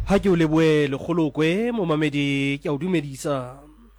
Ha ke o leboe lekgolokwe momamedi ke a o dumedisa.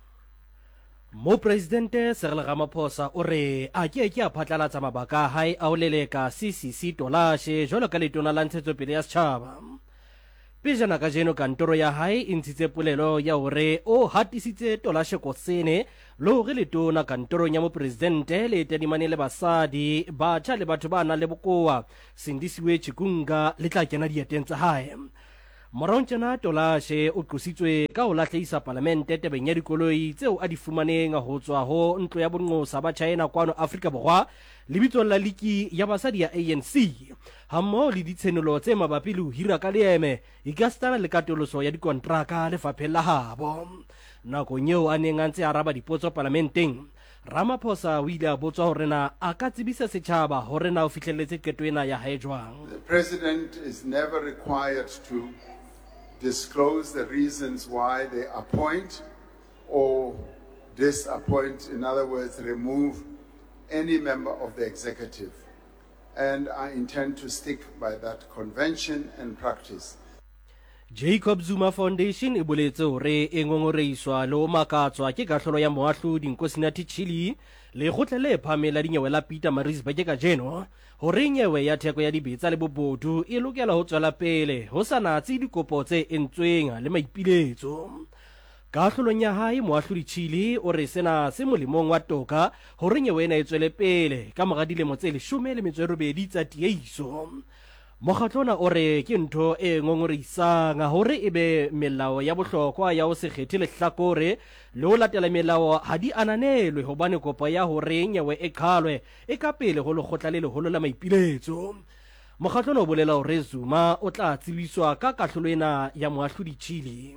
Mo presidente Cyril Ramaphosa o re a ke a phatlalatsa mabaka a hae a ho leleka CCC tolashe jwalo ka letona la ntshetsopele ya setjhaba. Pejana ka jeno kantoro ya hae e ntshitse polelo ya hore o hatisitse tolashe Kosene le hore letona kantorong ya mo presidente le tadimane le basadi batjha le batho ba nang le bokoa Sindisiwe Chikunga le tla kena dieteng tsa hae. Moraontjana tolashe o qositswe ka ho lahlehisa parlamente tabeng ya dikoloi tseo a di fumaneng ho tswa ho ntlo ya bonqosa ba China kwano Afrika Borwa lebitsong la liki ya basadi ya ANC hammoho le ditshenolo tse mabapi le ho hira ka leeme ikastana le katoloso ya dikontraka lefapheng la habo. Nakong eo a neng a ntse araba dipotso parlamenteng, Ramaphosa o ile a botswa hore na a ka tsebisa setjhaba hore na o fihlelletse qeto ena ya hae jwang. The president is never required to disclose the reasons why they appoint or disappoint, in other words, remove any member of the executive. And I intend to stick by that convention and practice. Jacob Zuma Foundation e boletse hore e ngongoreiswa le o makatswa ke kahlolo ya moahlodi Nkosinathi Chili le kgotla le phamela dinyewe la Peter Maritzburg ka jeno hore nyewe ya theko ya dibetsa le bobodu e lokela ho tswela pele ho sa natse dikopo tse entsweng le maipiletso. Kahlolong ya hae moahlodi Chili o re sena se molemong wa toka hore nyewe ena e tswele pele ka mora dilemo tse 18 tsa tieiso. Mokgatlona o re ke ntho e ngongorisang hore ebe melao ya bohlokwa ya ho se kgethe lehlakore le ho latela melao ha di ananelwe hobane kopo ya hore nyewe e qhalwe e ka pele ho lekgotla le leholo la maipiletso. Mokgatlona o bolela hore Zuma o tla tsebiswa ka kahlolo ena ya moahlodi Chili.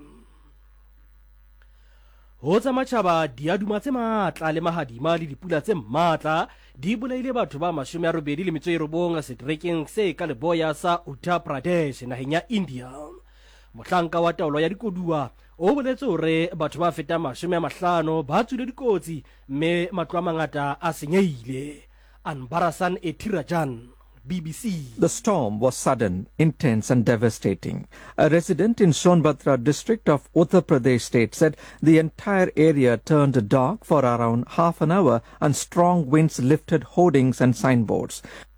Ho tsa matjhaba diaduma tse matla le mahadima le dipula tse matla di bolaile batho ba 29 setrekeng se ka leboya sa Uttar Pradesh naheng ya India. Mohlanka wa taolo ya dikoduwa o boletse hore batho ba feta 50 ba tswile dikotsi mme matlo a mangata a senyehile. Anbarasan Ethirajan, BBC. The storm was sudden, intense and devastating. A resident in Sonbhadra district of Uttar Pradesh state said the entire area turned dark for around half an hour and strong winds lifted hoardings and signboards.